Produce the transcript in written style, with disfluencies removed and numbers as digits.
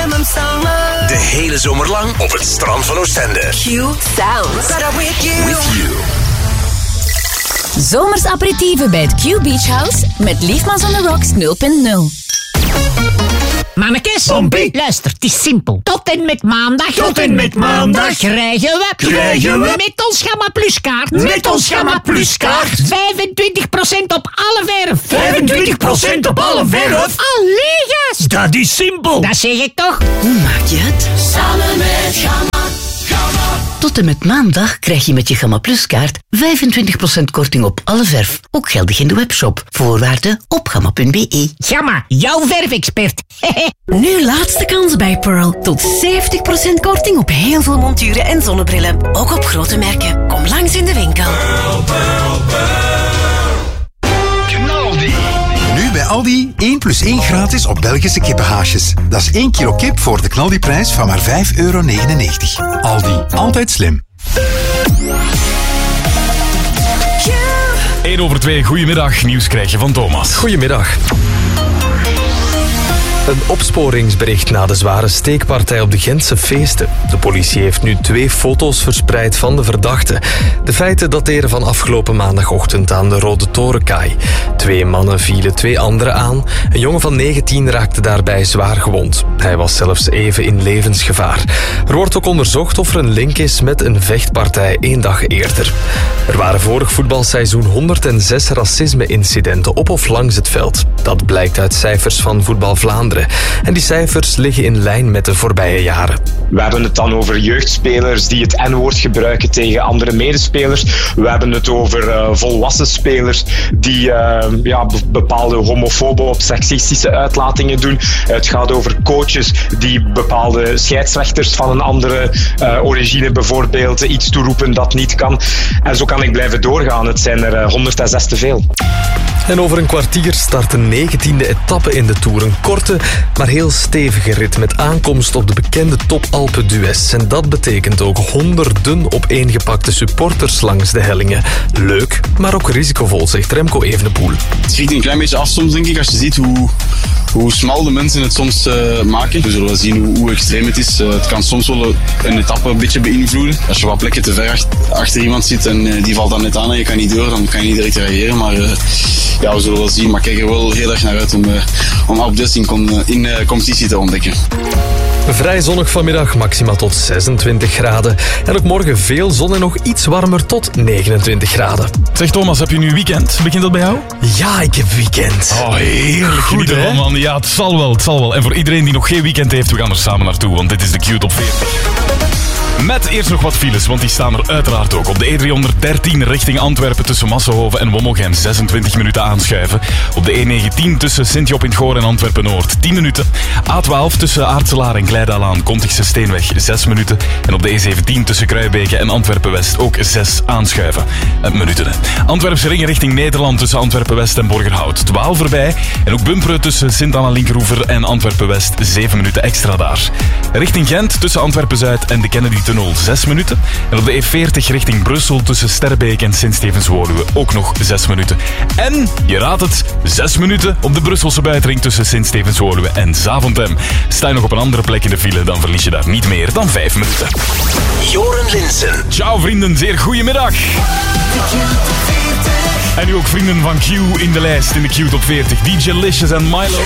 De hele zomer lang op het strand van Oostende. Q Sounds. With you. Zomers aperitieven bij het Q Beach House met Liefmans on the Rocks 0.0. Mannekes, Pompie. luister, het is simpel. Tot en met maandag krijgen we met ons Gamma Plus kaart. Met ons Gamma Plus kaart. 25% op alle verf. 25% op alle verf. Allee, gast. Dat is simpel. Dat zeg ik toch? Hoe maak je het? Samen met Gamma. Tot en met maandag krijg je met je Gamma Plus kaart 25% korting op alle verf. Ook geldig in de webshop. Voorwaarden op gamma.be. Gamma, jouw verfexpert. Nu laatste kans bij Pearl. Tot 70% korting op heel veel monturen en zonnebrillen. Ook op grote merken. Kom langs in de winkel. Nu bij Aldi 1 + 1 gratis op Belgische kippenhaasjes. Dat is 1 kilo kip voor de knaldiprijs van maar €5,99. Aldi, altijd slim. 1:02, goedemiddag. Nieuws krijg je van Thomas. Goedemiddag. Een opsporingsbericht na de zware steekpartij op de Gentse feesten. De politie heeft nu 2 foto's verspreid van de verdachte. De feiten dateren van afgelopen maandagochtend aan de Rode Torenkaai. 2 mannen vielen 2 anderen aan. Een jongen van 19 raakte daarbij zwaar gewond. Hij was zelfs even in levensgevaar. Er wordt ook onderzocht of er een link is met een vechtpartij 1 dag eerder. Er waren vorig voetbalseizoen 106 racisme-incidenten op of langs het veld. Dat blijkt uit cijfers van Voetbal Vlaanderen. En die cijfers liggen in lijn met de voorbije jaren. We hebben het dan over jeugdspelers die het N-woord gebruiken tegen andere medespelers. We hebben het over volwassen spelers die bepaalde homofobe of seksistische uitlatingen doen. Het gaat over coaches die bepaalde scheidsrechters van een andere origine bijvoorbeeld iets toeroepen dat niet kan. En zo kan ik blijven doorgaan. Het zijn er 106 te veel. En over een kwartier start de 19e etappe in de Tour. Een korte, maar heel stevige rit met aankomst op de bekende top Alpe d'Huez. En dat betekent ook honderden opeengepakte supporters langs de hellingen. Leuk, maar ook risicovol, zegt Remco Evenepoel. Het schiet een klein beetje af soms, denk ik, als je ziet hoe smal de mensen het soms maken. We zullen wel zien hoe extreem het is. Het kan soms wel een etappe een beetje beïnvloeden. Als je wat plekken te ver achter iemand zit en die valt dan net aan en je kan niet door, dan kan je niet direct reageren. Maar we zullen wel zien. Maar ik kijk er wel heel erg naar uit om Alpe d'Huez in competitie te ontdekken. Vrij zonnig vanmiddag, maximaal tot 26 graden. En ook morgen veel zon en nog iets warmer tot 29 graden. Zeg Thomas, heb je nu weekend? Begint dat bij jou? Ja, ik heb weekend. Oh, heerlijk. Goed, hè? Man. Ja, het zal wel. En voor iedereen die nog geen weekend heeft, we gaan er samen naartoe, want dit is de Q Top 40. Met eerst nog wat files, want die staan er uiteraard ook. Op de E313 richting Antwerpen tussen Massenhoven en Wommelgem 26 minuten aanschuiven. Op de E19 tussen Sint-Job in het Goor en Antwerpen-Noord 10 minuten. A12 tussen Aartselaar en Kleidalaan, Kontigse Steenweg 6 minuten. En op de E17 tussen Kruibeke en Antwerpen-West ook 6 aanschuiven. Minuten. Antwerpse ring richting Nederland tussen Antwerpen-West en Borgerhout 12 voorbij. En ook Bumperen tussen Sint-Anna-Linkeroever en Antwerpen-West 7 minuten extra daar. Richting Gent tussen Antwerpen-Zuid en de Kennedy-tunnel 6 minuten. En op de E40 richting Brussel tussen Sterrebeek en Sint-Stevens-Woluwe ook nog 6 minuten. En, je raadt het, 6 minuten op de Brusselse buitenring tussen Sint-Stevens-Woluwe en Zaventem. Sta je nog op een andere plek in de file, dan verlies je daar niet meer dan 5 minuten. Joren Linssen. Ciao vrienden, zeer goedemiddag. En nu ook vrienden van Q in de lijst in de Q Top 40. DJ Licious en Milo.